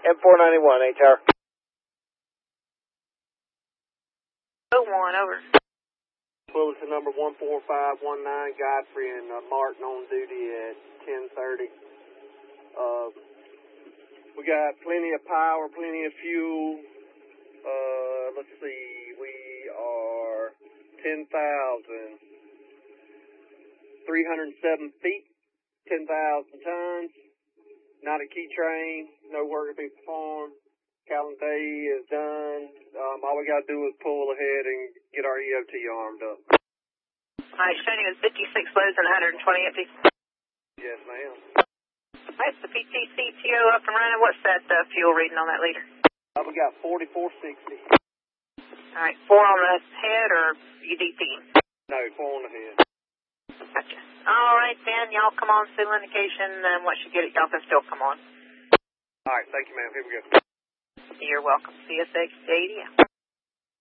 M491, HR. 01, over. Wilson number 14519, Godfrey and Martin on duty at 10:30. We got plenty of power, plenty of fuel. Let's see, we are 10,307 feet, 10,000 tons. Not a key train, no work to be performed. Calendar day is done. All we got to do is pull ahead and get our EOT armed up. All right, showing is 56 loads and 120 empty. Yes, ma'am. All right, the PTCTO up and running. What's that fuel reading on that liter? We got 4460. All right, 4 on the head or UDP? No, 4 on the head. Gotcha. All right, then, y'all come on, signal indication, and once you get it, y'all can still come on. All right, thank you, ma'am. Here we go. You're welcome. CSX 80.